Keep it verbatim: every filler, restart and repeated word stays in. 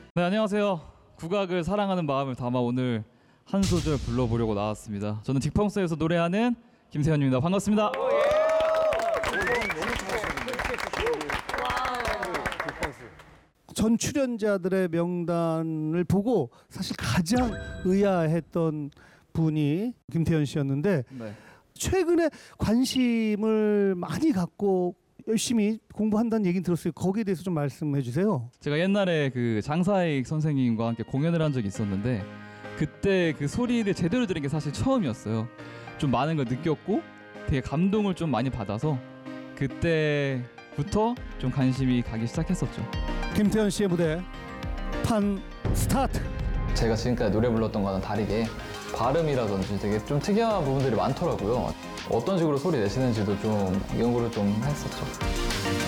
네, 안녕하세요. 국악을 사랑하는 마음을 담아 오늘 한 소절 불러보려고 나왔습니다. 저는 딕펑스에서 노래하는 김세현입니다. 반갑습니다. 전 출연자들의 명단을 보고 사실 가장 의아했던 분이 김태현 씨였는데 네. 최근에 관심을 많이 갖고 열심히 공부한다는 얘기는 들었어요. 거기에 대해서 좀 말씀해 주세요. 제가 옛날에 그 장사익 선생님과 함께 공연을 한 적이 있었는데 그때 그 소리를 제대로 들은 게 사실 처음이었어요. 좀 많은 걸 느꼈고 되게 감동을 좀 많이 받아서 그때부터 좀 관심이 가기 시작했었죠. 김태현 씨의 무대 판 스타트. 제가 지금까지 노래 불렀던 거와는 다르게 발음이라든지 되게 좀 특이한 부분들이 많더라고요. 어떤 식으로 소리 내시는지도 좀 연구를 좀 했었죠.